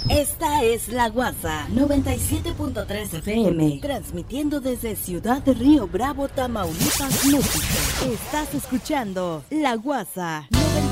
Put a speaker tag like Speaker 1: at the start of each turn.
Speaker 1: Esta es La Guasa 97.3 FM, transmitiendo desde Ciudad de Río Bravo, Tamaulipas, México. Estás escuchando La Guasa